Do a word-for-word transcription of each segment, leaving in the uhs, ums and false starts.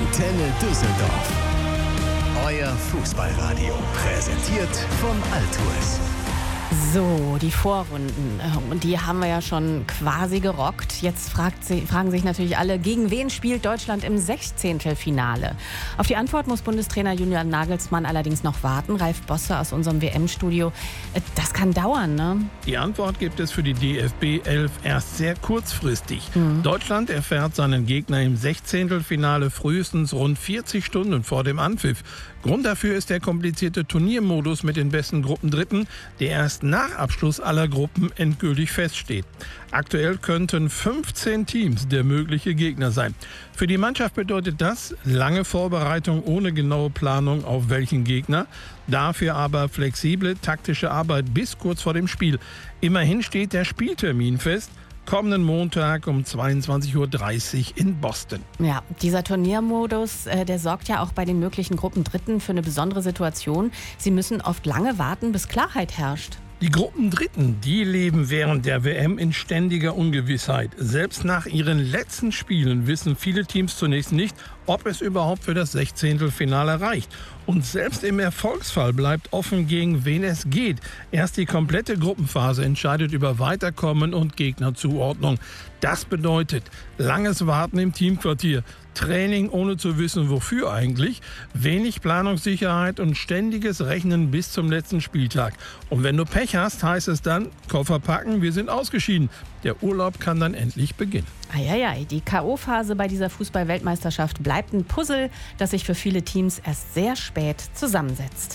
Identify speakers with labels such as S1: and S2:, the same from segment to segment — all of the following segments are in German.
S1: Antenne Düsseldorf. Euer Fußballradio. Präsentiert von Altours.
S2: So, die Vorrunden, und die haben wir ja schon quasi gerockt. Jetzt fragt sie, fragen sich natürlich alle, gegen wen spielt Deutschland im Sechzehntelfinale? Auf die Antwort muss Bundestrainer Julian Nagelsmann allerdings noch warten. Ralf Bosse aus unserem W M-Studio. Das kann dauern, ne?
S3: Die Antwort gibt es für die D F B elf erst sehr kurzfristig. Mhm. Deutschland erfährt seinen Gegner im Sechzehntelfinale frühestens rund vierzig Stunden vor dem Anpfiff. Grund dafür ist der komplizierte Turniermodus mit den besten Gruppendritten, der erst nach Abschluss aller Gruppen endgültig feststeht. Aktuell könnten fünfzehn Teams der mögliche Gegner sein. Für die Mannschaft bedeutet das lange Vorbereitung ohne genaue Planung auf welchen Gegner, dafür aber flexible taktische Arbeit bis kurz vor dem Spiel. Immerhin steht der Spieltermin fest. Kommenden Montag um zweiundzwanzig Uhr dreißig in Boston.
S2: Ja, dieser Turniermodus, äh, der sorgt ja auch bei den möglichen Gruppendritten für eine besondere Situation. Sie müssen oft lange warten, bis Klarheit herrscht.
S3: Die Gruppendritten, die leben während der W M in ständiger Ungewissheit. Selbst nach ihren letzten Spielen wissen viele Teams zunächst nicht, ob es überhaupt für das Sechzehntelfinale reicht. Und selbst im Erfolgsfall bleibt offen, gegen wen es geht. Erst die komplette Gruppenphase entscheidet über Weiterkommen und Gegnerzuordnung. Das bedeutet langes Warten im Teamquartier, Training ohne zu wissen, wofür eigentlich, wenig Planungssicherheit und ständiges Rechnen bis zum letzten Spieltag. Und wenn du Pech hast, heißt es dann, Koffer packen, wir sind ausgeschieden. Der Urlaub kann dann endlich beginnen.
S2: Eieiei, die K O-Phase bei dieser Fußball-Weltmeisterschaft bleibt ein Puzzle, das sich für viele Teams erst sehr spät zusammensetzt.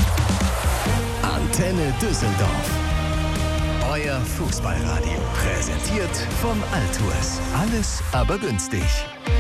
S1: Antenne Düsseldorf. Euer Fußballradio. Präsentiert von Altours. Alles aber günstig.